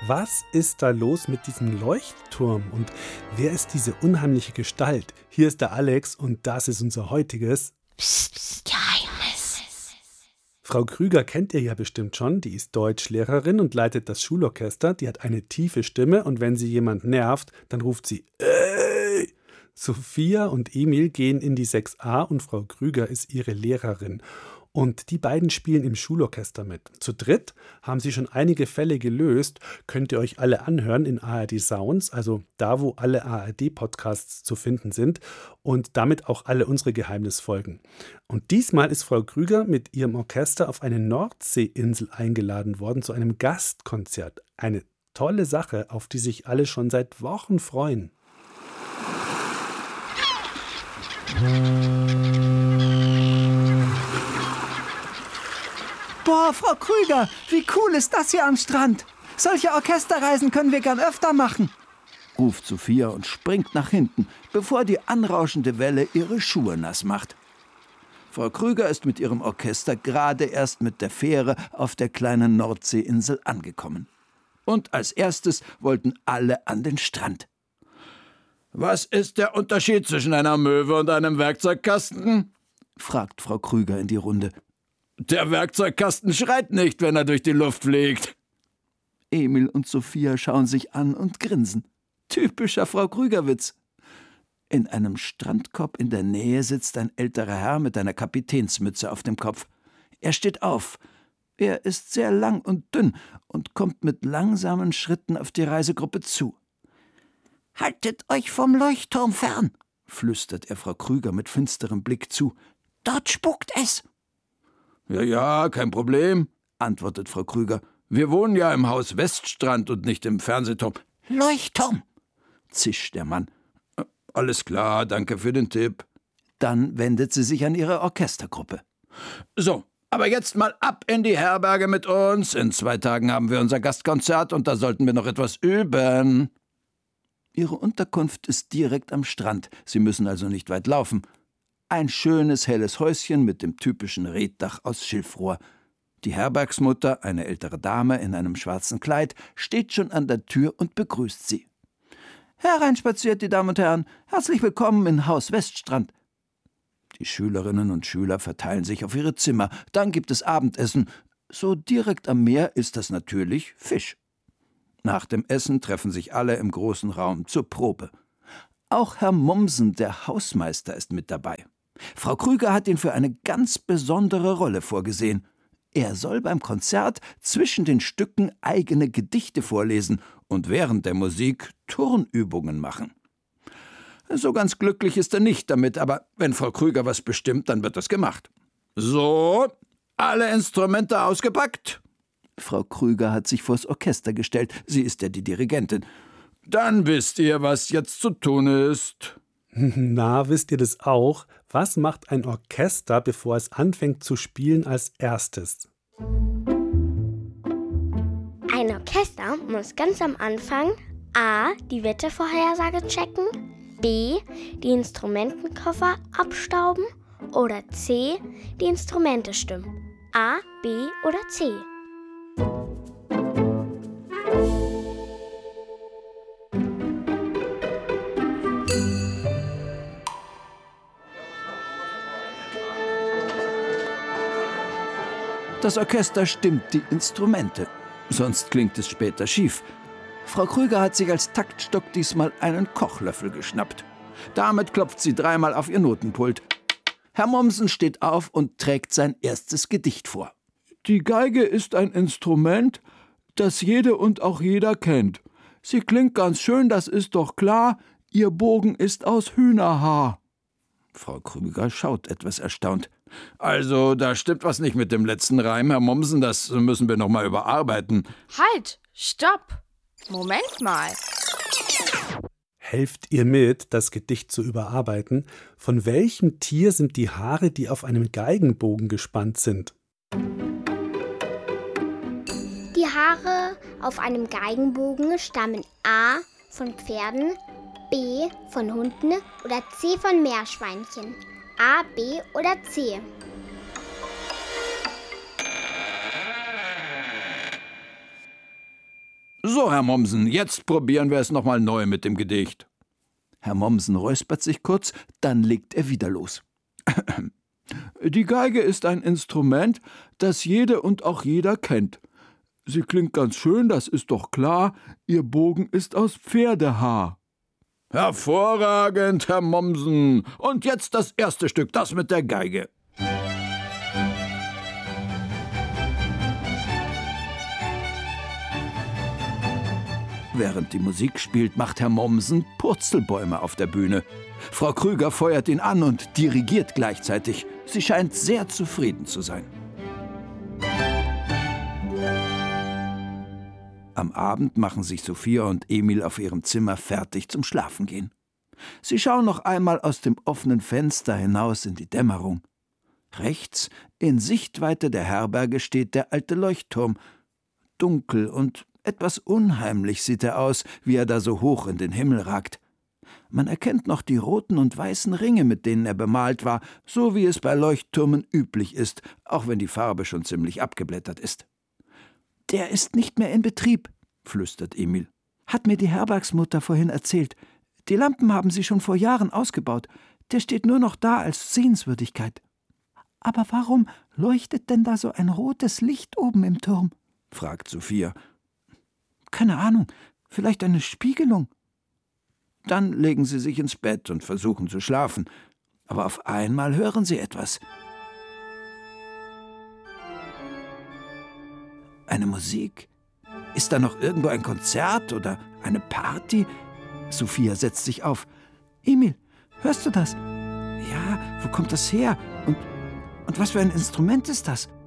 Was ist da los mit diesem Leuchtturm und wer ist diese unheimliche Gestalt? Hier ist der Alex und das ist unser heutiges Psst, psst, Geheimnis. Frau Krüger kennt ihr ja bestimmt schon, die ist Deutschlehrerin und leitet das Schulorchester. Die hat eine tiefe Stimme und wenn sie jemand nervt, dann ruft sie ey! Sophia und Emil gehen in die 6a und Frau Krüger ist ihre Lehrerin. Und die beiden spielen im Schulorchester mit. Zu dritt haben sie schon einige Fälle gelöst. Könnt ihr euch alle anhören in ARD Sounds, also da, wo alle ARD-Podcasts zu finden sind und damit auch alle unsere Geheimnisfolgen. Und diesmal ist Frau Krüger mit ihrem Orchester auf eine Nordseeinsel eingeladen worden zu einem Gastkonzert. Eine tolle Sache, auf die sich alle schon seit Wochen freuen. Boah, Frau Krüger, wie cool ist das hier am Strand? Solche Orchesterreisen können wir gern öfter machen, ruft Sophia und springt nach hinten, bevor die anrauschende Welle ihre Schuhe nass macht. Frau Krüger ist mit ihrem Orchester gerade erst mit der Fähre auf der kleinen Nordseeinsel angekommen. Und als erstes wollten alle an den Strand. Was ist der Unterschied zwischen einer Möwe und einem Werkzeugkasten? Fragt Frau Krüger in die Runde. Der Werkzeugkasten schreit nicht, wenn er durch die Luft fliegt. Emil und Sophia schauen sich an und grinsen. Typischer Frau Krüger-Witz. In einem Strandkorb in der Nähe sitzt ein älterer Herr mit einer Kapitänsmütze auf dem Kopf. Er steht auf. Er ist sehr lang und dünn und kommt mit langsamen Schritten auf die Reisegruppe zu. »Haltet euch vom Leuchtturm fern«, flüstert er Frau Krüger mit finsterem Blick zu. »Dort spukt es.« Ja, kein Problem«, antwortet Frau Krüger. »Wir wohnen ja im Haus Weststrand und nicht im Fernsehturm.« »Leuchtturm«, zischt der Mann. »Alles klar, danke für den Tipp.« Dann wendet sie sich an ihre Orchestergruppe. »So, aber jetzt mal ab in die Herberge mit uns. In 2 Tagen haben wir unser Gastkonzert und da sollten wir noch etwas üben.« Ihre Unterkunft ist direkt am Strand. Sie müssen also nicht weit laufen. Ein schönes, helles Häuschen mit dem typischen Reetdach aus Schilfrohr. Die Herbergsmutter, eine ältere Dame in einem schwarzen Kleid, steht schon an der Tür und begrüßt sie. »Hereinspaziert, die Damen und Herren. Herzlich willkommen in Haus Weststrand.« Die Schülerinnen und Schüler verteilen sich auf ihre Zimmer. Dann gibt es Abendessen. So direkt am Meer ist das natürlich Fisch. Nach dem Essen treffen sich alle im großen Raum zur Probe. Auch Herr Mommsen, der Hausmeister, ist mit dabei. Frau Krüger hat ihn für eine ganz besondere Rolle vorgesehen. Er soll beim Konzert zwischen den Stücken eigene Gedichte vorlesen und während der Musik Turnübungen machen. So ganz glücklich ist er nicht damit, aber wenn Frau Krüger was bestimmt, dann wird das gemacht. So, alle Instrumente ausgepackt? Frau Krüger hat sich vors Orchester gestellt. Sie ist ja die Dirigentin. Dann wisst ihr, was jetzt zu tun ist. Na, wisst ihr das auch? Was macht ein Orchester, bevor es anfängt zu spielen, als erstes? Ein Orchester muss ganz am Anfang a. die Wettervorhersage checken, b. die Instrumentenkoffer abstauben oder c. die Instrumente stimmen. A, B oder C. Das Orchester stimmt die Instrumente, sonst klingt es später schief. Frau Krüger hat sich als Taktstock diesmal einen Kochlöffel geschnappt. Damit klopft sie 3-mal auf ihr Notenpult. Herr Mommsen steht auf und trägt sein erstes Gedicht vor. Die Geige ist ein Instrument, das jede und auch jeder kennt. Sie klingt ganz schön, das ist doch klar, ihr Bogen ist aus Hühnerhaar. Frau Krüger schaut etwas erstaunt. Also, da stimmt was nicht mit dem letzten Reim, Herr Mommsen, das müssen wir noch mal überarbeiten. Halt, stopp! Moment mal. Helft ihr mit, das Gedicht zu überarbeiten? Von welchem Tier sind die Haare, die auf einem Geigenbogen gespannt sind? Die Haare auf einem Geigenbogen stammen a. von Pferden, b. von Hunden oder c. von Meerschweinchen. A, B oder C. So, Herr Mommsen, jetzt probieren wir es nochmal neu mit dem Gedicht. Herr Mommsen räuspert sich kurz, dann legt er wieder los. Die Geige ist ein Instrument, das jede und auch jeder kennt. Sie klingt ganz schön, das ist doch klar, ihr Bogen ist aus Pferdehaar. Hervorragend, Herr Mommsen. Und jetzt das erste Stück, das mit der Geige. Während die Musik spielt, macht Herr Mommsen Purzelbäume auf der Bühne. Frau Krüger feuert ihn an und dirigiert gleichzeitig. Sie scheint sehr zufrieden zu sein. Am Abend machen sich Sophia und Emil auf ihrem Zimmer fertig zum Schlafengehen. Sie schauen noch einmal aus dem offenen Fenster hinaus in die Dämmerung. Rechts, in Sichtweite der Herberge, steht der alte Leuchtturm. Dunkel und etwas unheimlich sieht er aus, wie er da so hoch in den Himmel ragt. Man erkennt noch die roten und weißen Ringe, mit denen er bemalt war, so wie es bei Leuchttürmen üblich ist, auch wenn die Farbe schon ziemlich abgeblättert ist. »Der ist nicht mehr in Betrieb«, flüstert Emil. »Hat mir die Herbergsmutter vorhin erzählt. Die Lampen haben sie schon vor Jahren ausgebaut. Der steht nur noch da als Sehenswürdigkeit.« »Aber warum leuchtet denn da so ein rotes Licht oben im Turm?« fragt Sophia. »Keine Ahnung, vielleicht eine Spiegelung.« Dann legen sie sich ins Bett und versuchen zu schlafen. Aber auf einmal hören sie etwas. Eine Musik? Ist da noch irgendwo ein Konzert oder eine Party? Sophia setzt sich auf. »Emil, hörst du das?« »Ja, wo kommt das her? Und was für ein Instrument ist das?«